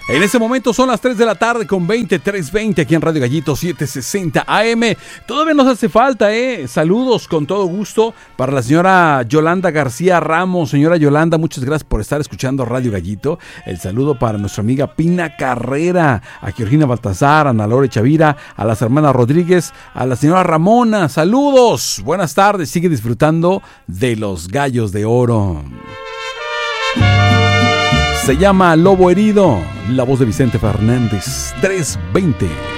En este momento son las 3 de la tarde con 3:20 aquí en Radio Gallito 760 AM. Todavía nos hace falta, saludos con todo gusto para la señora Yolanda García Ramos. Señora Yolanda, muchas gracias por estar escuchando Radio Gallito. El saludo para nuestra amiga Pina Carrera, a Georgina Baltazar, a Ana Lore Chavira, a las hermanas Rodríguez, a la señora Ramona. Saludos, buenas tardes, sigue disfrutando de los Gallos de Oro. Se llama Lobo Herido, la voz de Vicente Fernández, 3:20.